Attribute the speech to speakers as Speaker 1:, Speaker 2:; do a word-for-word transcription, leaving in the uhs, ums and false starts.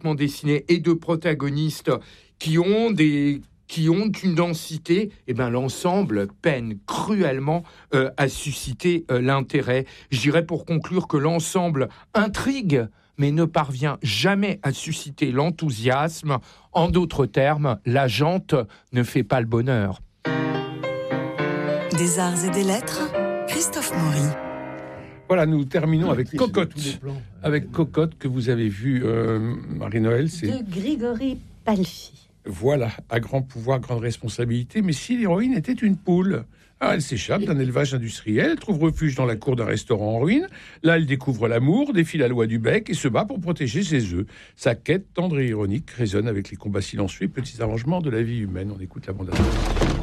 Speaker 1: parfaitement dessinée et de protagonistes qui ont des qui ont une densité, eh ben l'ensemble peine cruellement euh, à susciter euh, l'intérêt. Je dirais pour conclure que l'ensemble intrigue, mais ne parvient jamais à susciter l'enthousiasme. En d'autres termes, la jante ne fait pas le bonheur.
Speaker 2: Des arts et des lettres, Christophe Maury.
Speaker 3: Voilà, nous terminons avec Cocotte. Avec Cocotte, que vous avez vu, euh, Marie-Noël. C'est...
Speaker 4: De Grigory Palfi.
Speaker 3: Voilà, à grand pouvoir, grande responsabilité. Mais si l'héroïne était une poule, ah, elle s'échappe d'un élevage industriel, elle trouve refuge dans la cour d'un restaurant en ruine. Là, elle découvre l'amour, défie la loi du bec et se bat pour protéger ses œufs. Sa quête tendre et ironique résonne avec les combats silencieux et petits arrangements de la vie humaine. On écoute la bande-annonce.